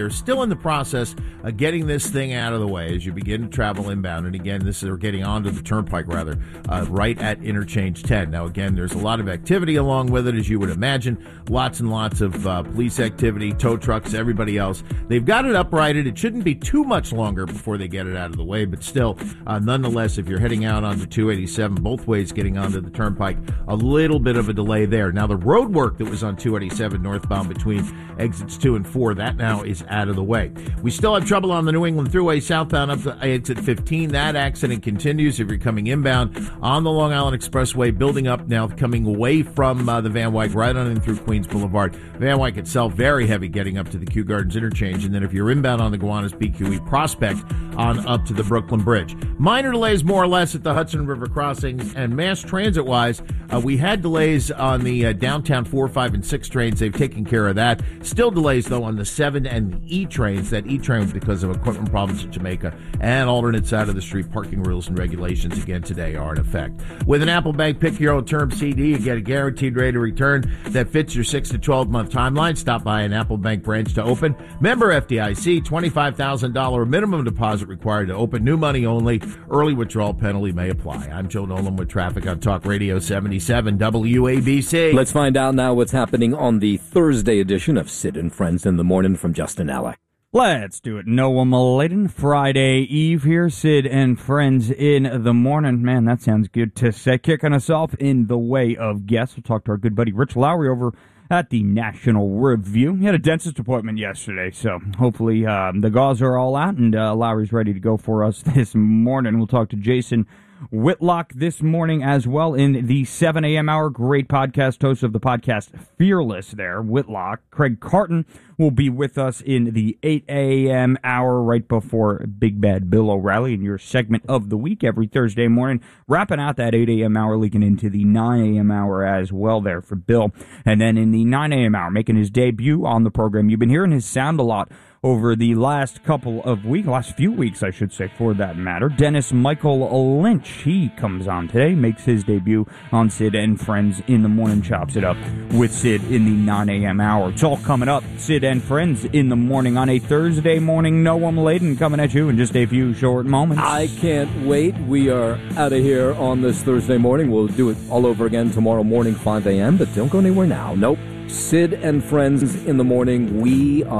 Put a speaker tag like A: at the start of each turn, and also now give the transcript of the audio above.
A: They're still in the process of getting this thing out of the way as you begin to travel inbound. And again, this is getting onto the turnpike, right at Interchange 10. Now, again, there's a lot of activity along with it, as you would imagine. Lots and lots of police activity, tow trucks, everybody else. They've got it uprighted. It shouldn't be too much longer before they get it out of the way. But still, nonetheless, if you're heading out onto 287, both ways getting onto the turnpike, a little bit of a delay there. Now, the road work that was on 287 northbound between exits 2 and 4, that now is out of the way. We still have trouble on the New England Thruway southbound up to exit 15. That accident continues if you're coming inbound on the Long Island Expressway, building up now, coming away from the Van Wyck right on in through Queens Boulevard. Van Wyck itself, very heavy getting up to the Kew Gardens interchange. And then if you're inbound on the Gowanus BQE Prospect on up to the Brooklyn Bridge. Minor delays more or less at the Hudson River crossings. And mass transit-wise, we had delays on the downtown 4, 5, and 6 trains. They've taken care of that. Still delays, though, on the 7 and the E trains. That E train because of equipment problems at Jamaica and alternate side of the street parking rules and regulations again today are in effect. With an Apple Bank Pick Your Own Term CD, you get a guaranteed rate of return that fits your 6 to 12 month timeline. Stop by an Apple Bank branch to open. Member FDIC, $25,000 minimum deposit required to open. New money only. Early withdrawal penalty may apply. I'm Joe Nolan with traffic on Talk Radio 77 WABC.
B: Let's find out now what's happening on the Thursday edition of Sid and Friends in the Morning from Justin Alec.
C: Let's do it. Noah Maladen, Friday Eve here. Sid and Friends in the Morning. Man, that sounds good to say. Kicking us off in the way of guests. We'll talk to our good buddy Rich Lowry over at the National Review. He had a dentist appointment yesterday, so hopefully the gauze are all out and Lowry's ready to go for us this morning. We'll talk to Jason Whitlock this morning as well in the 7 a.m. hour. Great podcast host of the podcast Fearless there, Whitlock. Craig Carton will be with us in the 8 a.m. hour right before Big Bad Bill O'Reilly in your segment of the week every Thursday morning. Wrapping out that 8 a.m. hour, leaking into the 9 a.m. hour as well there for Bill. And then in the 9 a.m. hour, making his debut on the program. You've been hearing his sound a lot over the last few weeks, I should say, for that matter. Dennis Michael Lynch, he comes on today, makes his debut on Sid and Friends in the Morning, chops it up with Sid in the 9 a.m. hour. It's all coming up, Sid and Friends in the Morning on a Thursday morning. Noah Maladen coming at you in just a few short moments.
B: I can't wait. We are out of here on this Thursday morning. We'll do it all over again tomorrow morning, 5 a.m., but don't go anywhere now. Nope. Sid and Friends in the Morning. We are